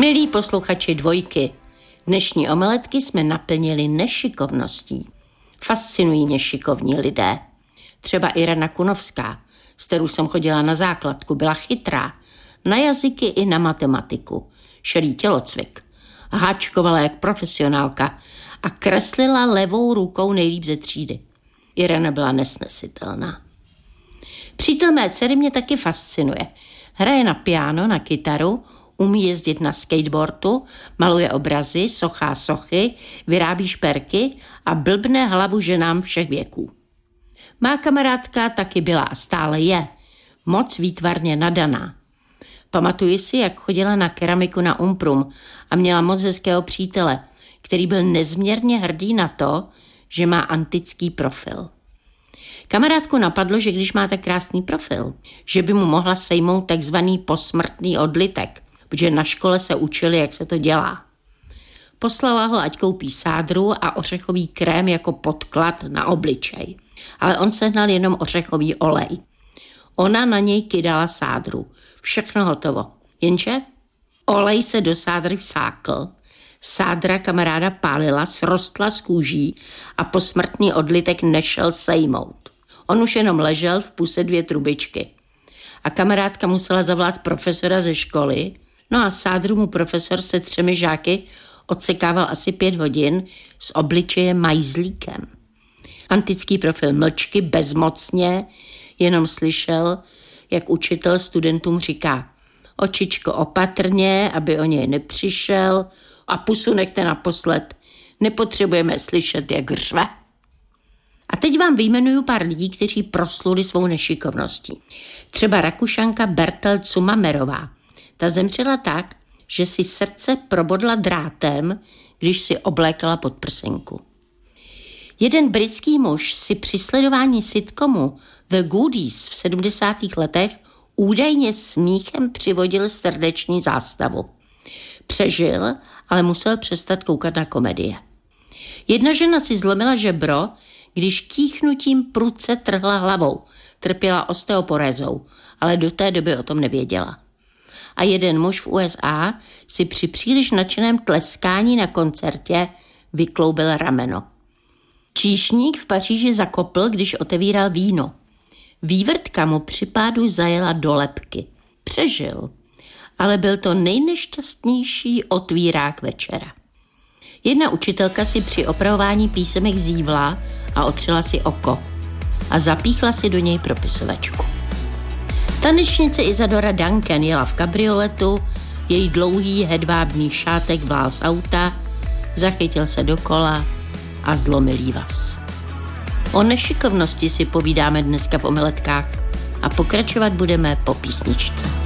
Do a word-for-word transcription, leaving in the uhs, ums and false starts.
Milí posluchači Dvojky, dnešní omeletky jsme naplnili nešikovností. Fascinují mě šikovní lidé. Třeba Irena Kunovská, s kterou jsem chodila na základku, byla chytrá. Na jazyky i na matematiku. Šel jí tělocvik. Háčkovala jak profesionálka a kreslila levou rukou nejlíp ze třídy. Irena byla nesnesitelná. Přítel mé dcery mě taky fascinuje. Hraje na piano, na kytaru, umí jezdit na skateboardu, maluje obrazy, sochá sochy, vyrábí šperky a blbne hlavu ženám všech věků. Má kamarádka taky byla a stále je. Moc výtvarně nadaná. Pamatuji si, jak chodila na keramiku na Umprum a měla moc hezkého přítele, který byl nezměrně hrdý na to, že má antický profil. Kamarádku napadlo, že když má tak krásný profil, že by mu mohla sejmout takzvaný posmrtný odlitek, protože na škole se učili, jak se to dělá. Poslala ho, ať koupí sádru a ořechový krém jako podklad na obličej. Ale on sehnal jenom ořechový olej. Ona na něj kydala sádru. Všechno hotovo. Jenže olej se do sádry vsákl, sádra kamaráda pálila, srostla z kůží a posmrtný odlitek nešel sejmout. On už jenom ležel v puse dvě trubičky. A kamarádka musela zavolat profesora ze školy, no a sádru mu profesor se třemi žáky odsekával asi pět hodin s obličejem majzlíkem. Antický profil mlčky, bezmocně, jenom slyšel, jak učitel studentům říká: očičko opatrně, aby o něj nepřišel, a pusu nechte naposled, nepotřebujeme slyšet, jak řve. A teď vám vyjmenuju pár lidí, kteří prosluli svou nešikovností. Třeba Rakušanka Bertel Cumamerová. Ta zemřela tak, že si srdce probodla drátem, když si oblékala podprsenku. Jeden britský muž si při sledování sitcomu The Goodies v sedmdesátých letech údajně smíchem přivodil srdeční zástavu. Přežil, ale musel přestat koukat na komedie. Jedna žena si zlomila žebro, když kýchnutím prudce trhla hlavou. Trpěla osteoporézou, ale do té doby o tom nevěděla. A jeden muž v U S A si při příliš nadšeném tleskání na koncertě vykloubil rameno. Číšník v Paříži zakopl, když otevíral víno. Vývrtka mu při pádu zajela do lebky. Přežil, ale byl to nejnešťastnější otvírák večera. Jedna učitelka si při opravování písemek zívla a otřela si oko a zapíchla si do něj propisovačku. Tanečnice Isadora Duncan jela v kabrioletu, její dlouhý hedvábný šátek vlál z auta, zachytil se do kola a zlomil jí vaz. O nešikovnosti si povídáme dneska v omeletkách a pokračovat budeme po písničce.